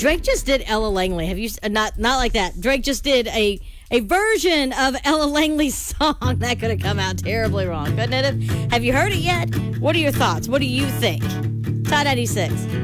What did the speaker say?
Drake just did Ella Langley. Have you not like that? Drake just did a version of Ella Langley's song that could have come out terribly wrong, couldn't it have? Have you heard it yet? What are your thoughts? What do you think? Tide 96.